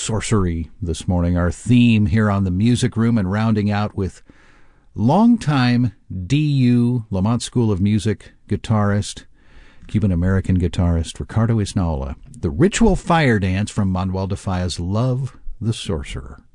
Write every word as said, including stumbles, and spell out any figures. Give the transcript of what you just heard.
sorcery this morning, our theme here on the Music Room, and rounding out with longtime D U, Lamont School of Music guitarist, Cuban-American guitarist Ricardo Isnaola, the Ritual Fire Dance from Manuel de Falla's Love the Sorcerer.